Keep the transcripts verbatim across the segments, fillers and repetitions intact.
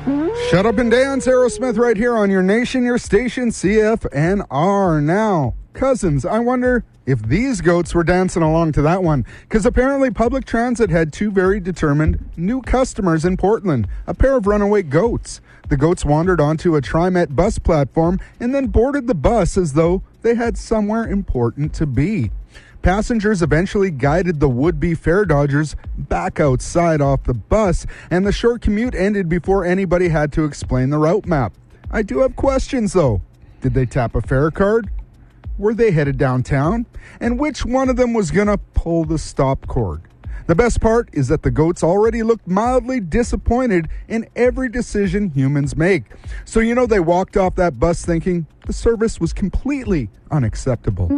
Shut up and dance, Aerosmith, right here on your nation, your station, C F N R. Now, cousins, I wonder if these goats were dancing along to that one, because apparently public transit had two very determined new customers in Portland, a pair of runaway goats. The goats wandered onto a TriMet bus platform and then boarded the bus as though they had somewhere important to be. Passengers eventually guided the would-be fare dodgers back outside off the bus, and the short commute ended before anybody had to explain the route map. I do have questions, though. Did they tap a fare card? Were they headed downtown? And which one of them was going to pull the stop cord? The best part is that the goats already looked mildly disappointed in every decision humans make. So you know they walked off that bus thinking the service was completely unacceptable.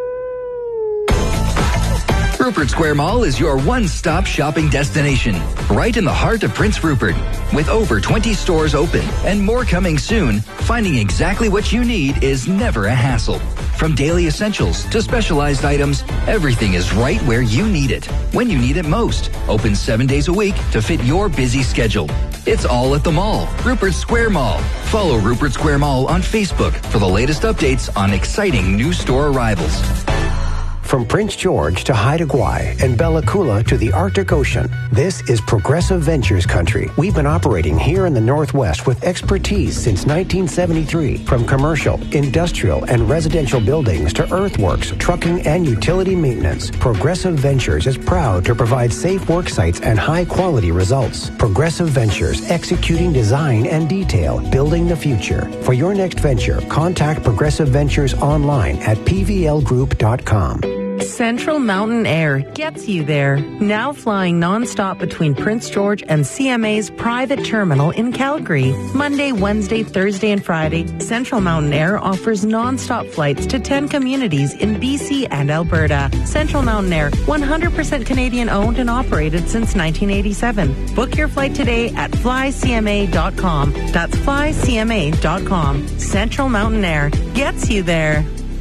Rupert Square Mall is your one-stop shopping destination, right in the heart of Prince Rupert. With over twenty stores open and more coming soon, finding exactly what you need is never a hassle. From daily essentials to specialized items, everything is right where you need it, when you need it most. Open seven days a week to fit your busy schedule. It's all at the mall, Rupert Square Mall. Follow Rupert Square Mall on Facebook for the latest updates on exciting new store arrivals. From Prince George to Haida Gwaii and Bella Coola to the Arctic Ocean, this is Progressive Ventures country. We've been operating here in the Northwest with expertise since nineteen seventy-three. From commercial, industrial, and residential buildings to earthworks, trucking, and utility maintenance, Progressive Ventures is proud to provide safe work sites and high-quality results. Progressive Ventures, executing design and detail, building the future. For your next venture, contact Progressive Ventures online at p v l group dot com. Central Mountain Air gets you there. Now flying nonstop between Prince George and C M A's private terminal in Calgary. Monday, Wednesday, Thursday, and Friday, Central Mountain Air offers nonstop flights to ten communities in B C and Alberta. Central Mountain Air, one hundred percent Canadian owned and operated since nineteen eighty-seven. Book your flight today at fly c m a dot com. That's fly c m a dot com. Central Mountain Air gets you there.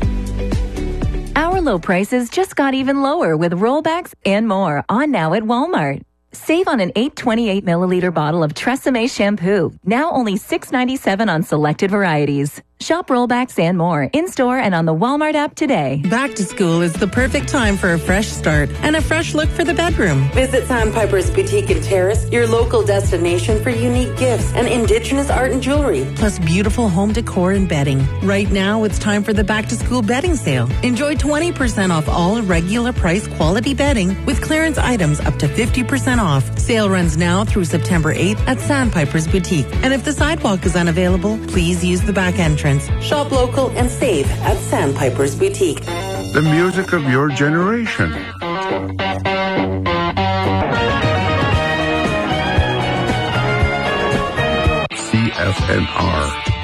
Our low prices just got even lower with rollbacks and more on now at Walmart. Save on an eight twenty-eight milliliter bottle of Tresemme shampoo, now only six ninety-seven on selected varieties. Shop rollbacks and more in-store and on the Walmart app today. Back to school is the perfect time for a fresh start and a fresh look for the bedroom. Visit Sandpiper's Boutique and Terrace, your local destination for unique gifts and Indigenous art and jewelry. Plus beautiful home decor and bedding. Right now, it's time for the back-to-school bedding sale. Enjoy twenty percent off all regular price quality bedding with clearance items up to fifty percent off. Sale runs now through September eighth at Sandpiper's Boutique. And if the sidewalk is unavailable, please use the back entrance. Shop local and save at Sandpiper's Boutique. The music of your generation. C F N R.